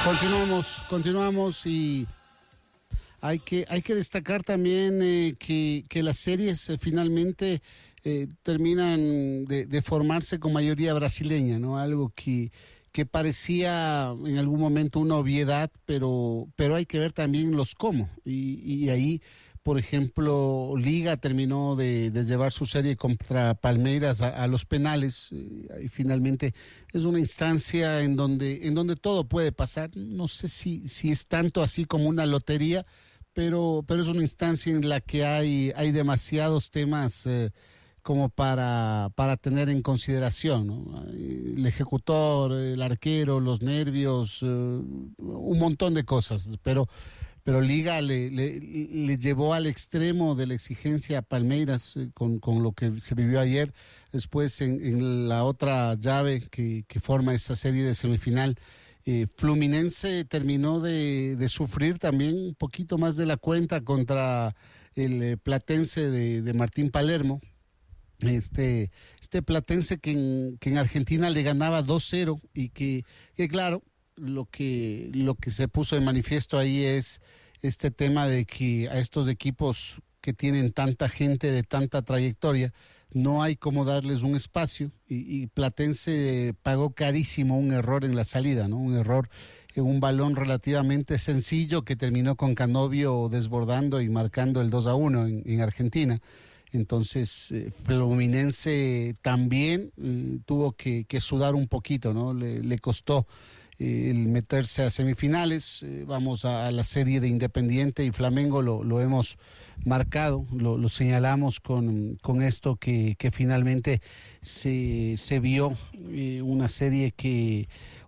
Continuamos y hay que destacar también que las series finalmente terminan de formarse con mayoría brasileña, ¿no? Algo que parecía en algún momento una obviedad, pero hay que ver también los cómo. Y ahí, por ejemplo, Liga terminó de llevar su serie contra Palmeiras a los penales. Y finalmente es una instancia en donde todo puede pasar. No sé si es tanto así como una lotería, pero es una instancia en la que hay demasiados temas como para tener en consideración, ¿no? El ejecutor, el arquero, los nervios, un montón de cosas, pero Liga le llevó al extremo de la exigencia a Palmeiras con lo que se vivió ayer. Después en la otra llave que forma esa serie de semifinal, Fluminense terminó de sufrir también un poquito más de la cuenta contra el Platense de Martín Palermo. Este Platense que en Argentina le ganaba 2-0 y que claro, lo que se puso de manifiesto ahí es este tema de que a estos equipos que tienen tanta gente de tanta trayectoria no hay como darles un espacio y Platense pagó carísimo un error en la salida, ¿no? Un error en un balón relativamente sencillo que terminó con Canovio desbordando y marcando el 2-1 en Argentina. Entonces, Fluminense también tuvo que sudar un poquito, ¿no? Le costó el meterse a semifinales. Vamos a la serie de Independiente y Flamengo, lo hemos marcado, lo señalamos con esto que finalmente se vio una serie que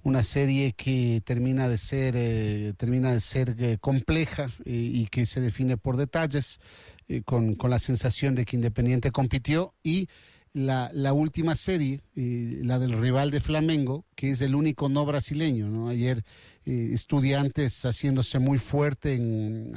termina de ser compleja y que se define por detalles, con la sensación de que Independiente compitió, y la última serie, la del rival de Flamengo, que es el único no brasileño, ¿no? Ayer Estudiantes haciéndose muy fuerte en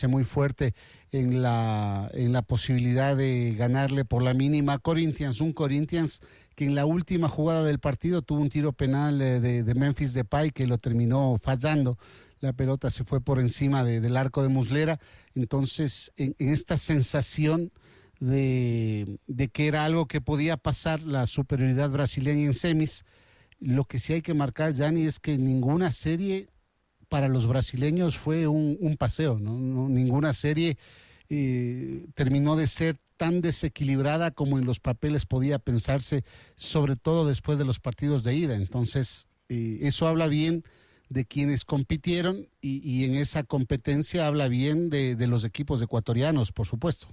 la posibilidad de ganarle por la mínima a Corinthians, un Corinthians que en la última jugada del partido tuvo un tiro penal de Memphis Depay que lo terminó fallando. La pelota se fue por encima del arco de Muslera. Entonces, en esta sensación de que era algo que podía pasar, la superioridad brasileña en semis, lo que sí hay que marcar, Gianni, es que ninguna serie para los brasileños fue un paseo, ¿no? Ninguna serie terminó de ser tan desequilibrada como en los papeles podía pensarse, sobre todo después de los partidos de ida. Entonces, eso habla bien de quienes compitieron y en esa competencia habla bien de los equipos ecuatorianos, por supuesto.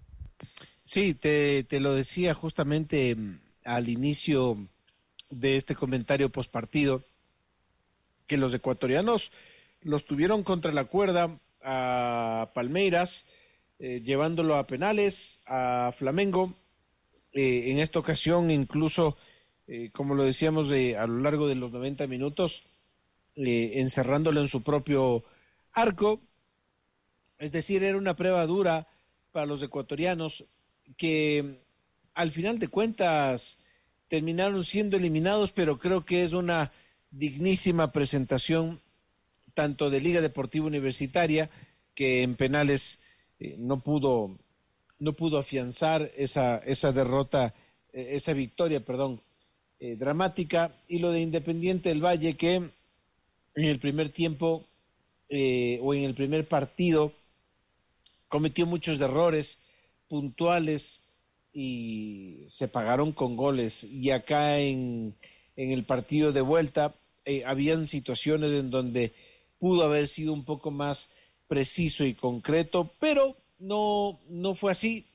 Sí, te lo decía justamente al inicio de este comentario postpartido, que los ecuatorianos los tuvieron contra la cuerda a Palmeiras, llevándolo a penales, a Flamengo, en esta ocasión incluso, como lo decíamos, a lo largo de los 90 minutos, encerrándolo en su propio arco. Es decir, era una prueba dura para los ecuatorianos, que al final de cuentas terminaron siendo eliminados, pero creo que es una dignísima presentación tanto de Liga Deportiva Universitaria, que en penales no pudo afianzar esa derrota, esa victoria, dramática, y lo de Independiente del Valle, que en el primer tiempo o en el primer partido cometió muchos errores puntuales y se pagaron con goles. Y acá en el partido de vuelta habían situaciones en donde pudo haber sido un poco más preciso y concreto, pero no fue así,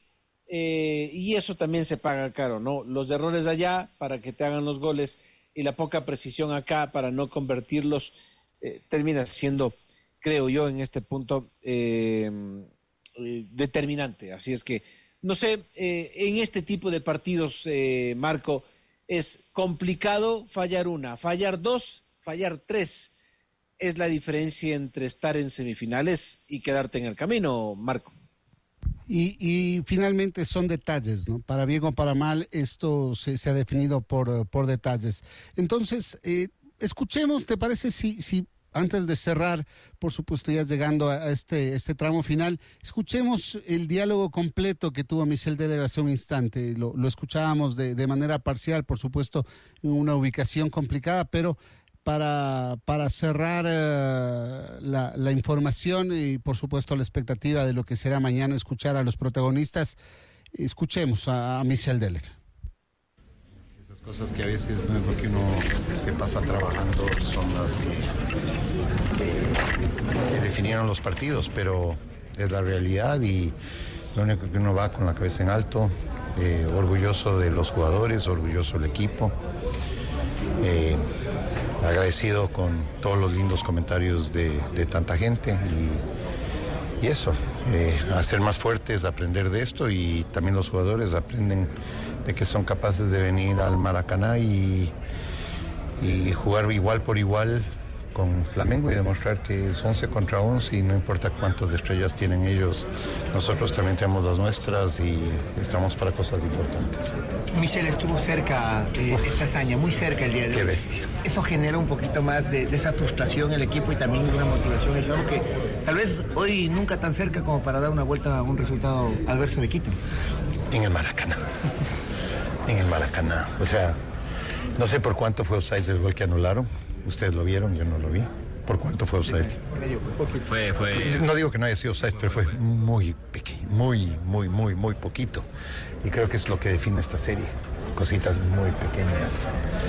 y eso también se paga caro, ¿no? Los errores allá para que te hagan los goles y la poca precisión acá para no convertirlos, termina siendo, creo yo, en este punto determinante. Así es que, no sé, en este tipo de partidos, Marco, es complicado fallar una, fallar dos, fallar tres. Es la diferencia entre estar en semifinales y quedarte en el camino, Marco. Y finalmente son detalles, ¿no? Para bien o para mal, esto se ha definido por detalles. Entonces, escuchemos, ¿te parece si antes de cerrar, por supuesto, ya llegando a este tramo final, escuchemos el diálogo completo que tuvo Michel Deller hace un instante. Lo escuchábamos de manera parcial, por supuesto, en una ubicación complicada, pero para cerrar la información y, por supuesto, la expectativa de lo que será mañana escuchar a los protagonistas, escuchemos a Michel Deller. Esas cosas que a veces no es lo que uno se pasa trabajando, son las que definieron los partidos, pero es la realidad y lo único que uno va con la cabeza en alto, orgulloso de los jugadores, orgulloso del equipo. Agradecido con todos los lindos comentarios de tanta gente y eso, a ser más fuertes, aprender de esto y también los jugadores aprenden de que son capaces de venir al Maracaná y jugar igual por igual con Flamengo y demostrar que es 11 contra 11 y no importa cuántas estrellas tienen ellos, nosotros también tenemos las nuestras y estamos para cosas importantes. Michel estuvo cerca de esta hazaña, muy cerca el día de hoy. Qué bestia. Eso genera un poquito más de esa frustración en el equipo y también una motivación. Es algo que tal vez hoy nunca tan cerca como para dar una vuelta a un resultado adverso de Quito. En el Maracaná. En el Maracaná. O sea, no sé por cuánto fue offside el gol que anularon. Ustedes lo vieron, yo no lo vi. ¿Por cuánto fue offside? No digo que no haya sido offside, pero fue muy pequeño, muy poquito. Y creo que es lo que define esta serie. Cositas muy pequeñas.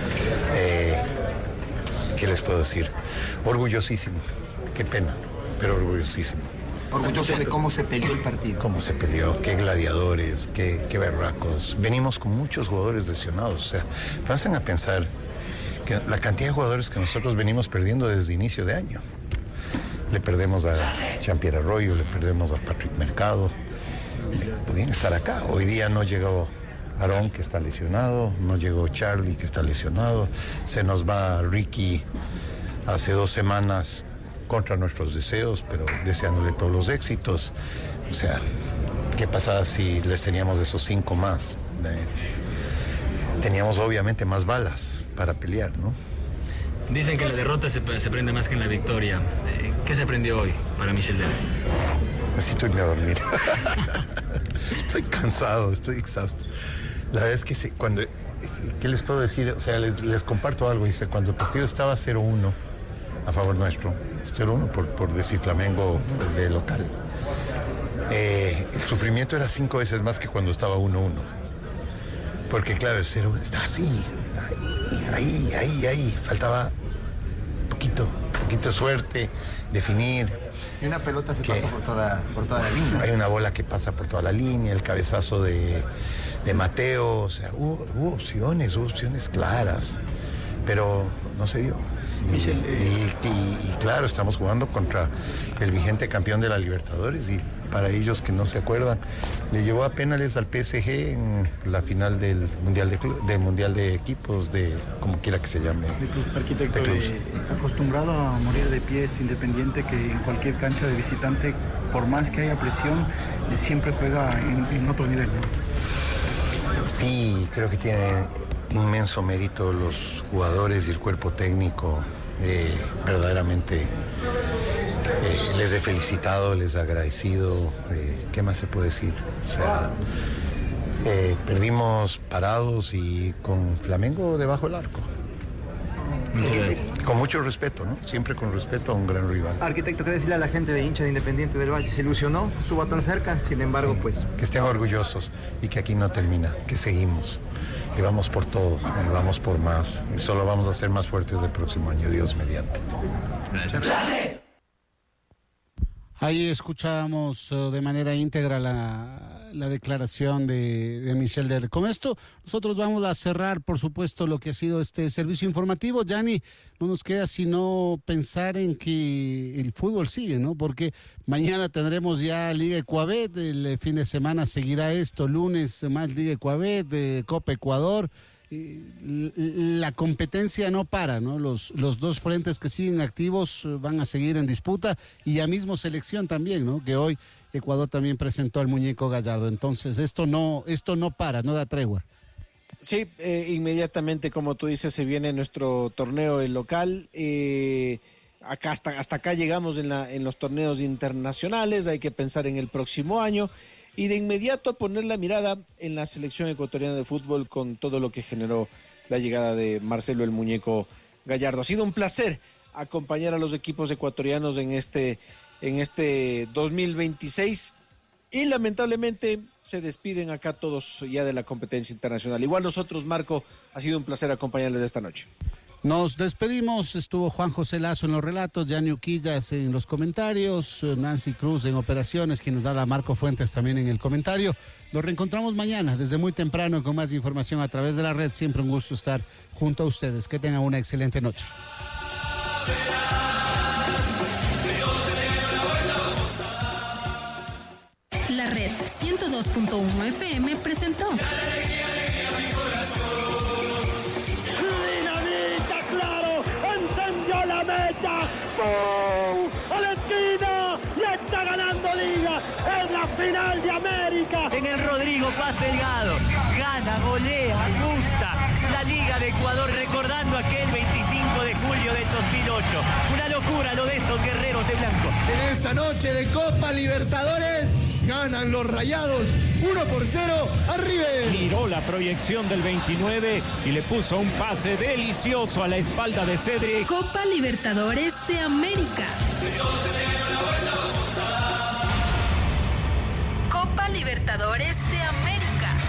¿Qué les puedo decir? Orgullosísimo. Qué pena, pero orgullosísimo. Orgulloso de cómo se peleó el partido. Cómo se peleó, qué gladiadores, qué berracos. Venimos con muchos jugadores lesionados. O sea, pasen a pensar que la cantidad de jugadores que nosotros venimos perdiendo desde inicio de año. Le perdemos a Jean-Pierre Arroyo, le perdemos a Patrick Mercado. Podían estar acá. Hoy día no llegó Aarón, que está lesionado, no llegó Charlie, que está lesionado. Se nos va Ricky hace 2 semanas contra nuestros deseos, pero deseándole todos los éxitos. O sea, ¿qué pasaba si les teníamos esos 5 más? Teníamos obviamente más balas para pelear, ¿no? Dicen que la derrota se aprende más que en la victoria. ¿Qué se aprendió hoy para Michel Deller? Necesito irme a dormir. Estoy cansado, estoy exhausto. La verdad es que ¿qué les puedo decir? O sea, les comparto algo. Dice, cuando el partido estaba 0-1 a favor nuestro, 0-1 por decir Flamengo de local, el sufrimiento era 5 veces más que cuando estaba 1-1. Porque claro, el 0 está así, ahí, faltaba poquito de suerte, definir. Y una pelota se pasa por toda la línea. Hay una bola que pasa por toda la línea, el cabezazo de Mateo, o sea, hubo opciones claras, pero no se dio. Y claro, estamos jugando contra el vigente campeón de la Libertadores y para ellos que no se acuerdan, le llevó a penales al PSG en la final del Mundial de Equipos, de como quiera que se llame. Arquitecto, acostumbrado a morir de pie, es Independiente que en cualquier cancha de visitante, por más que haya presión, siempre juega en otro nivel, ¿no? Sí, creo que tiene inmenso mérito los jugadores y el cuerpo técnico. Verdaderamente les he felicitado, les he agradecido. ¿Qué más se puede decir? O sea, perdimos parados y con Flamengo debajo del arco. Muchas gracias. Con mucho respeto, ¿no? Siempre con respeto a un gran rival. Arquitecto, ¿qué decirle a la gente de hincha de Independiente del Valle? Se ilusionó, estuvo tan cerca, sin embargo, sí, pues... Que estén orgullosos y que aquí no termina, que seguimos. Y vamos por todo, y vamos por más. Y solo vamos a ser más fuertes el próximo año, Dios mediante. Gracias. Ahí escuchábamos de manera íntegra la declaración de Michel Deller. Con esto nosotros vamos a cerrar, por supuesto, lo que ha sido este servicio informativo. Gianni, no nos queda sino pensar en que el fútbol sigue, ¿no? Porque mañana tendremos ya Liga Ecuabet, el fin de semana seguirá esto, lunes más Liga Ecuabet, Copa Ecuador. La competencia no para, ¿no? Los 2 frentes que siguen activos van a seguir en disputa y ya mismo selección también, ¿no? Que hoy Ecuador también presentó al muñeco Gallardo. Entonces esto no para, no da tregua. Sí, inmediatamente, como tú dices, se viene nuestro torneo el local. hasta acá llegamos en los torneos internacionales, hay que pensar en el próximo año y de inmediato poner la mirada en la selección ecuatoriana de fútbol con todo lo que generó la llegada de Marcelo el Muñeco Gallardo. Ha sido un placer acompañar a los equipos ecuatorianos en este 2026 y lamentablemente se despiden acá todos ya de la competencia internacional. Igual nosotros, Marco, ha sido un placer acompañarles esta noche. Nos despedimos, estuvo Juan José Lazo en los relatos, Gianni Uquillas en los comentarios, Nancy Cruz en operaciones, quien nos da a Marco Fuentes también en el comentario. Nos reencontramos mañana desde muy temprano con más información a través de la red. Siempre un gusto estar junto a ustedes. Que tengan una excelente noche. La red 102.1 FM presentó. ¡A la esquina! ¡Ya está ganando Liga! ¡Es la final de América! En el Rodrigo Paz Delgado. Gana, golea, gusta. La Liga de Ecuador recordando aquel 25 de julio del 2008. Una locura lo de estos guerreros de blanco. En esta noche de Copa Libertadores ganan los Rayados 1-0 a River. Miró la proyección del 29 y le puso un pase delicioso a la espalda de Cedric. Copa Libertadores de América. Copa Libertadores de América.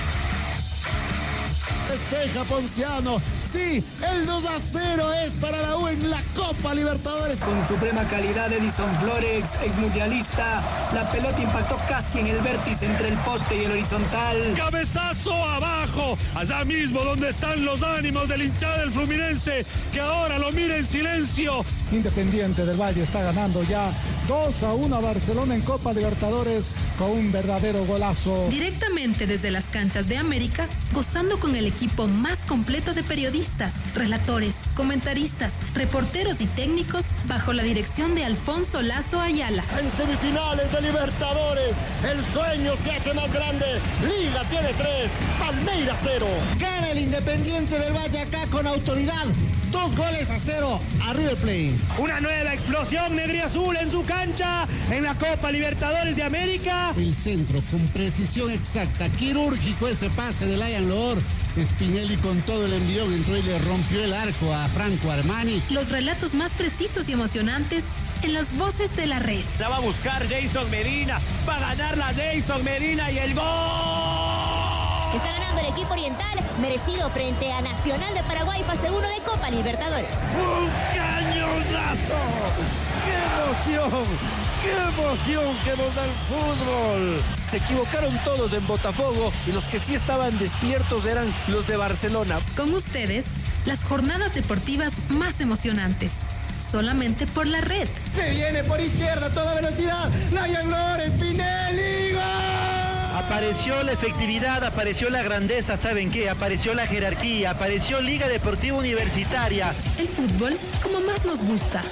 Festeja Ponciano. Sí, el 2-0 es para la U en la Copa Libertadores. Con suprema calidad, Edison Flores, exmundialista. La pelota impactó casi en el vértice entre el poste y el horizontal. ¡Cabezazo abajo! Allá mismo donde están los ánimos del hinchada del Fluminense, que ahora lo mira en silencio. Independiente del Valle está ganando ya 2-1 a Barcelona en Copa Libertadores con un verdadero golazo. Directamente desde las canchas de América, gozando con el equipo más completo de periodistas, relatores, comentaristas, reporteros y técnicos bajo la dirección de Alfonso Lazo Ayala. En semifinales de Libertadores, el sueño se hace más grande. Liga tiene 3, Palmeiras 0. Gana el Independiente del Valle acá con autoridad. 2-0 a River Plate. Una nueva explosión negriazul en su cancha en la Copa Libertadores de América. El centro con precisión exacta, quirúrgico ese pase de Lion Loor. Spinelli con todo el envión entró y le rompió el arco a Franco Armani. Los relatos más precisos y emocionantes en las voces de la red. La va a buscar Jason Medina, va a ganar la Jason Medina y el gol. Está ganando el equipo oriental, merecido frente a Nacional de Paraguay, fase 1 de Copa Libertadores. ¡Un cañonazo! ¡Qué emoción! ¡Qué emoción que nos da el fútbol! Se equivocaron todos en Botafogo y los que sí estaban despiertos eran los de Barcelona. Con ustedes, las jornadas deportivas más emocionantes. Solamente por la red. Se viene por izquierda a toda velocidad. Lion Loor, Spinelli, ¡gol! Apareció la efectividad, apareció la grandeza, ¿saben qué? Apareció la jerarquía, apareció Liga Deportiva Universitaria. El fútbol como más nos gusta.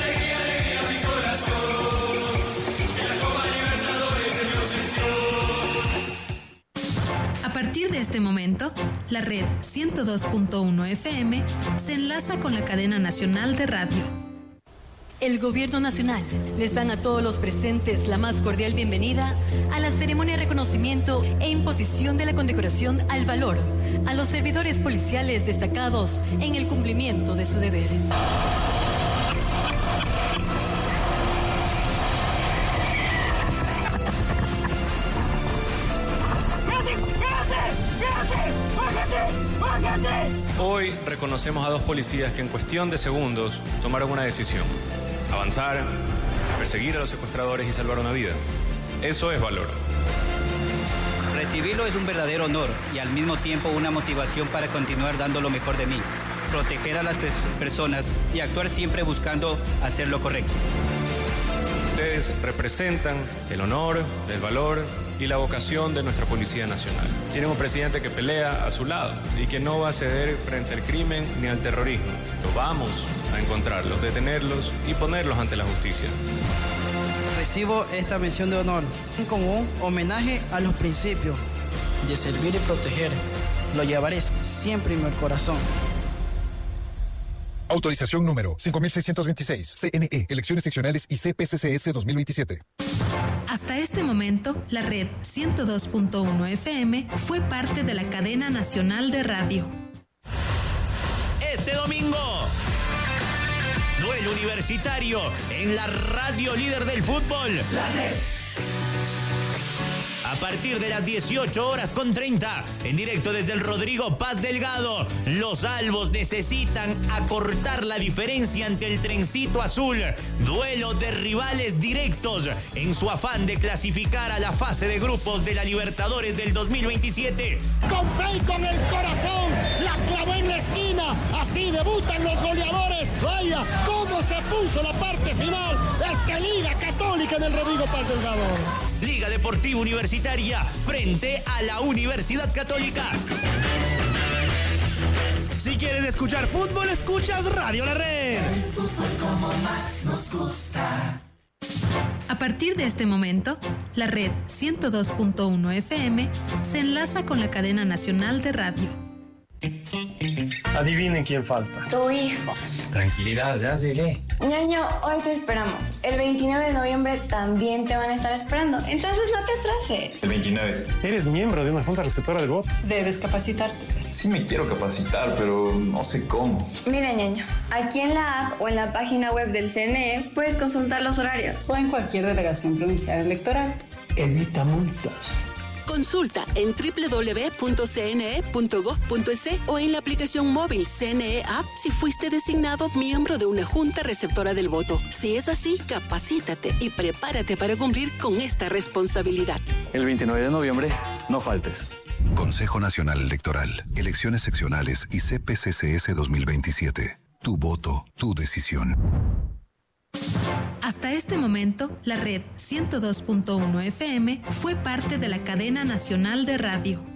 A partir de este momento, la red 102.1 FM se enlaza con la cadena nacional de radio. El Gobierno Nacional les dan a todos los presentes la más cordial bienvenida a la ceremonia de reconocimiento e imposición de la condecoración al valor a los servidores policiales destacados en el cumplimiento de su deber. Hoy reconocemos a dos policías que en cuestión de segundos tomaron una decisión: avanzar, perseguir a los secuestradores y salvar una vida. Eso es valor. Recibirlo es un verdadero honor y al mismo tiempo una motivación para continuar dando lo mejor de mí, proteger a las personas y actuar siempre buscando hacer lo correcto. Ustedes representan el honor, el valor y la vocación de nuestra Policía Nacional. Tienen un presidente que pelea a su lado y que no va a ceder frente al crimen ni al terrorismo. Lo vamos a encontrarlos, detenerlos y ponerlos ante la justicia. Recibo esta mención de honor como un homenaje a los principios de servir y proteger. Lo llevaré siempre en mi corazón. Autorización número 5626. CNE, Elecciones Seccionales y CPCCS 2027. Hasta este momento, la red 102.1 FM fue parte de la cadena nacional de radio. Este domingo, duelo universitario en la radio líder del fútbol, La Red. A partir de las 18:30, en directo desde el Rodrigo Paz Delgado, los albos necesitan acortar la diferencia ante el trencito azul. Duelo de rivales directos en su afán de clasificar a la fase de grupos de la Libertadores del 2027. Con fe y con el corazón, la clavó en la esquina. Así debutan los goleadores. Vaya, cómo se puso la parte final. Esta Liga Católica en el Rodrigo Paz Delgado. Liga Deportiva Universitaria frente a la Universidad Católica. Si quieres escuchar fútbol, escuchas Radio La Red. El fútbol como más nos gusta. A partir de este momento, la red 102.1 FM se enlaza con la cadena nacional de radio. Adivinen quién falta. Tu hijo. Tranquilidad, ya llegué. Ñaño, hoy te esperamos. El 29 de noviembre también te van a estar esperando. Entonces no te atrases. El 29. Eres miembro de una junta receptora del voto. Debes capacitarte. Sí me quiero capacitar, pero no sé cómo. Mira, Ñaño, aquí en la app o en la página web del CNE puedes consultar los horarios. O en cualquier delegación provincial electoral. Evita multas. Consulta en www.cne.gov.es o en la aplicación móvil CNE App si fuiste designado miembro de una junta receptora del voto. Si es así, capacítate y prepárate para cumplir con esta responsabilidad. El 29 de noviembre, no faltes. Consejo Nacional Electoral, Elecciones Seccionales y CPCCS 2027. Tu voto, tu decisión. Hasta este momento, la red 102.1 FM fue parte de la cadena nacional de radio.